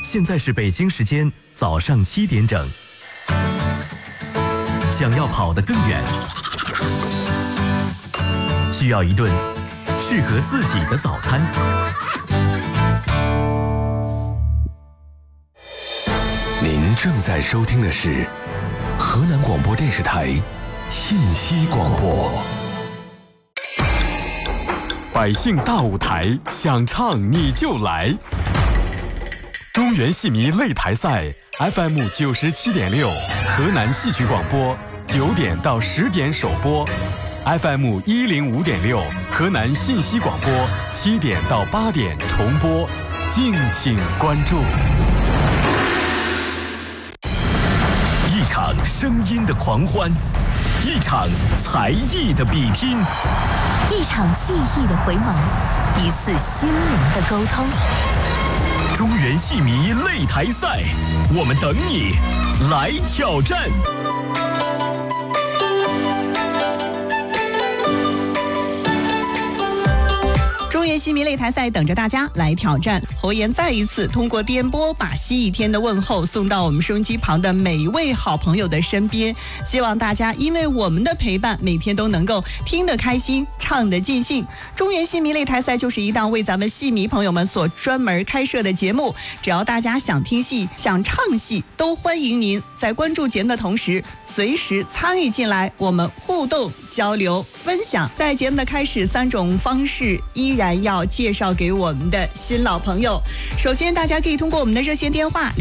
现在是北京时间早上7点整。想要跑得更远，需要一顿适合自己的早餐。 您正在收听的是河南广播电视台信息广播。百姓大舞台，想唱你就来。中原戏迷擂台赛 FM 97.6，河南戏曲广播9点到10点首播 ，FM 105.6，河南信息广播7点到8点重播，敬请关注。 一场声音的狂欢，一场才艺的比拼， 一场记忆的回眸，一次心灵的沟通。 中原戏迷擂台赛，我们等你来挑战。 中原戏迷擂台赛等着大家来挑战。侯岩再一次通过电波把西一天的问候送到我们收音机旁的每一位好朋友的身边，希望大家因为我们的陪伴，每天都能够听得开心，唱得尽兴。中原戏迷擂台赛就是一档为咱们戏迷朋友们所专门开设的节目，只要大家想听戏、想唱戏，都欢迎您在关注节目的同时，随时参与进来，我们互动、交流、分享。在节目的开始，3种方式依然要介绍给我们的新老朋友。首先，大家可以通过我们的热线电话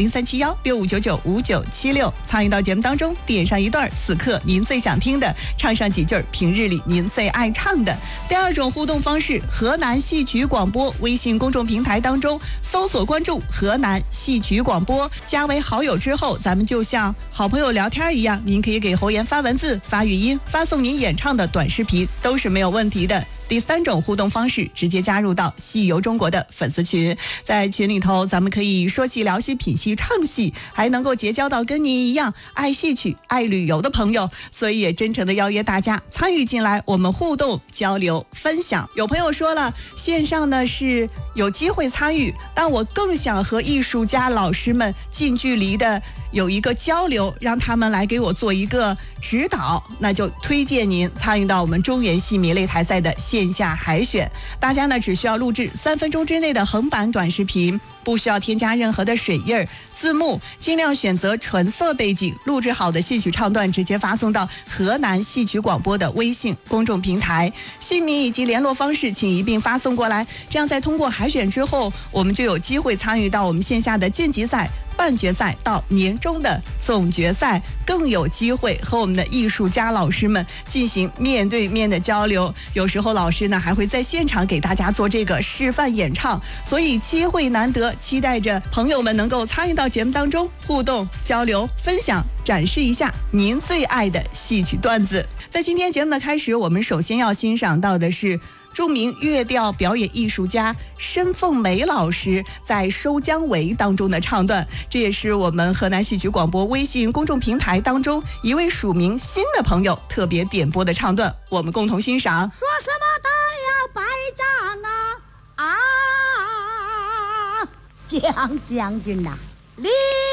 0371659976参与到节目当中，点上一段此刻您最想听的，唱上几句平日里您最爱唱的。第二种互动方式，河南戏曲广播微信公众平台当中搜索关注河南戏曲广播，加为好友之后，咱们就像好朋友聊天一样，您可以给侯岩发文字、发语音、发送您演唱的短视频，都是没有问题的。第3种互动方式，直接加入到戏游中国的粉丝群，在群里头咱们可以说戏聊戏品戏唱戏，还能够结交到跟您一样爱戏曲爱旅游的朋友，所以也真诚的邀约大家参与进来，我们互动交流分享。有朋友说了，线上呢是有机会参与，但我更想和艺术家老师们近距离的有一个交流，让他们来给我做一个指导，那就推荐您参与到我们中原戏迷擂台赛的线下海选。大家呢只需要录制3分钟之内的横版短视频，不需要添加任何的水印字幕，尽量选择纯色背景，录制好的戏曲唱段直接发送到河南戏曲广播的微信公众平台，姓名以及联络方式请一并发送过来，这样在通过海选之后，我们就有机会参与到我们线下的晋级赛、半决赛到年终的总决赛，更有机会和我们的艺术家老师们进行面对面的交流，有时候老师呢还会在现场给大家做这个示范演唱，所以机会难得，期待着朋友们能够参与到节目当中，互动交流分享，展示一下您最爱的戏曲段子。在今天节目的开始，我们首先要欣赏到的是著名乐调表演艺术家申凤梅老师在《收姜维》当中的唱段，这也是我们河南戏曲广播微信公众平台当中一位署名新的朋友特别点播的唱段，我们共同欣赏。 说什么都要败仗啊！蒋将军呐，立